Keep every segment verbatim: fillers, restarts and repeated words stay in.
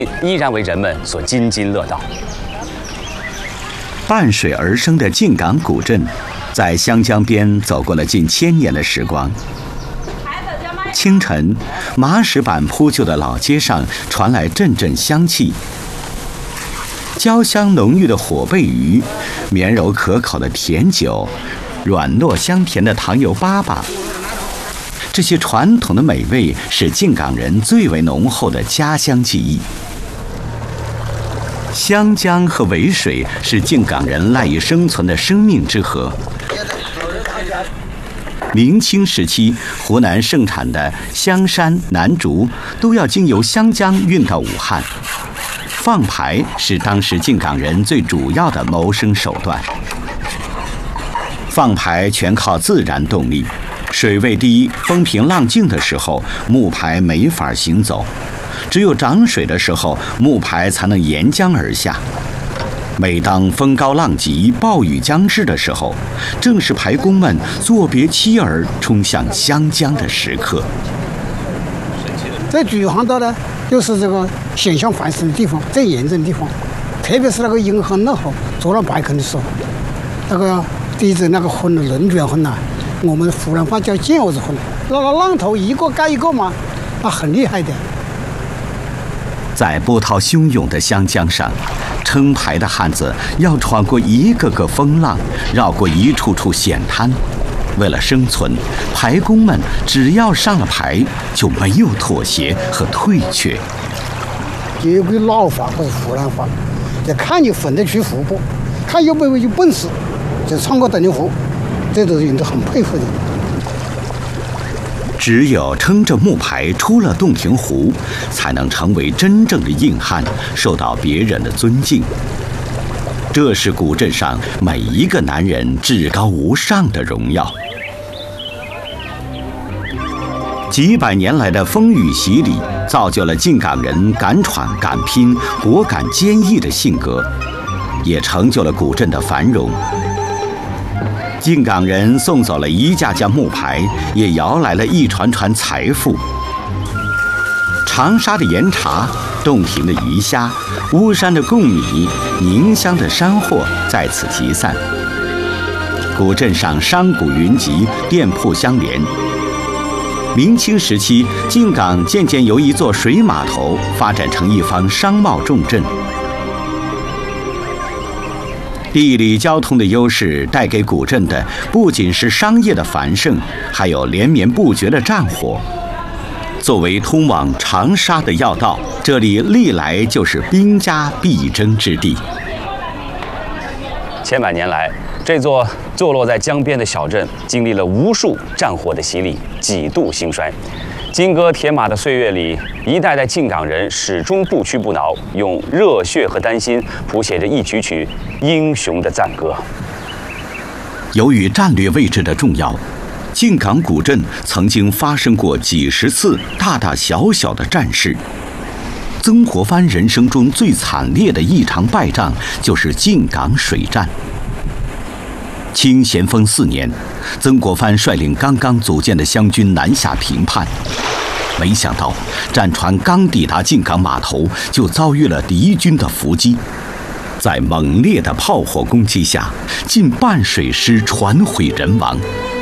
依然为人们所津津乐道。 伴水而生的靖港古镇，在湘江边走过了近千年的时光。清晨，麻石板铺就的老街上传来阵阵香气，焦香浓郁的火贝鱼，绵柔可口的甜酒，软糯香甜的糖油粑粑。这些传统的美味是靖港人最为浓厚的家乡记忆。湘江和渭水是靖港人赖以生存的生命之河。明清时期，湖南盛产的香山、南竹都要经由湘江运到武汉。放牌是当时靖港人最主要的谋生手段。放牌全靠自然动力，水位低、风平浪静的时候，木牌没法行走。只有涨水的时候，木牌才能沿江而下。每当风高浪急、暴雨将至的时候，正是牌工们作别妻儿冲向湘江的时刻。 在举航道呢，就是这个险象环生的地方，最严重的地方，特别是那个银河那后做了白坑的时候，那个地质那个风的轮转风呐，我们湖南话叫毽子风，那个浪头一个盖一个嘛，那很厉害的。 在波涛汹涌的湘江上，撑牌的汉子要闯过一个个风浪，绕过一处处险滩。为了生存，牌工们只要上了牌，就没有妥协和退却。 有句老话或者湖南话，就看你混得去湖不，看有没有有本事，就闯过等你湖，这都是人都很佩服的。 只有撑着木牌出了洞庭湖，才能成为真正的硬汉，受到别人的尊敬。这是古镇上每一个男人至高无上的荣耀。几百年来的风雨洗礼，造就了靖港人敢闯敢拼、果敢坚毅的性格，也成就了古镇的繁荣。靖港人送走了一架架木牌，也摇来了一船船财富。长沙的盐茶、洞庭的鱼虾、巫山的贡米、宁乡的山货在此集散。古镇上商贾云集，店铺相连。明清时期，靖港渐渐由一座水码头发展成一方商贸重镇。地理交通的优势带给古镇的不仅是商业的繁盛，还有连绵不绝的战火。作为通往长沙的要道，这里历来就是兵家必争之地。 千百年来，这座坐落在江边的小镇经历了无数战火的洗礼，几度兴衰。金戈铁马的岁月里，一代代靖港人始终不屈不挠，用热血和丹心谱写着一曲曲英雄的赞歌。 由于战略位置的重要，靖港古镇曾经发生过几十次大大小小的战事。曾国藩人生中最惨烈的一场败仗，就是靖港水战。清咸丰四年，曾国藩率领刚刚组建的湘军南下平叛，没想到战船刚抵达靖港码头，就遭遇了敌军的伏击。在猛烈的炮火攻击下，近半水师船毁人亡。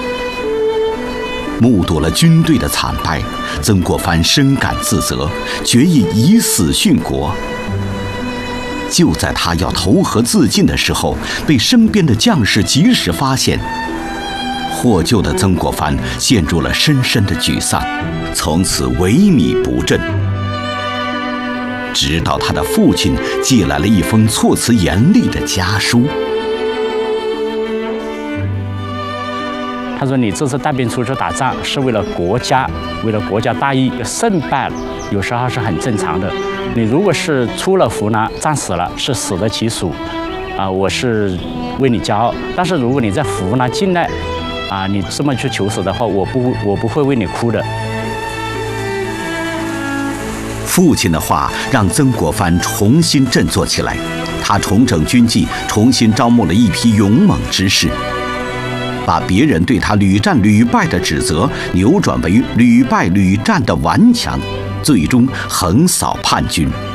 目睹了军队的惨败，曾国藩深感自责，决意以死殉国。就在他要投河自尽的时候，被身边的将士及时发现。获救的曾国藩陷入了深深的沮丧，从此萎靡不振。直到他的父亲寄来了一封措辞严厉的家书。 他说：“你这次带兵出去打仗，是为了国家，为了国家大义，胜败有时候是很正常的。你如果是出了湖南战死了，是死得其所，啊，我是为你骄傲。但是如果你在湖南境内，啊，你这么去求死的话，我不，我不会为你哭的。” 父亲的话让曾国藩重新振作起来，他重整军纪，重新招募了一批勇猛之士，把别人对他屡战屡败的指责扭转为屡败屡战的顽强，最终横扫叛军。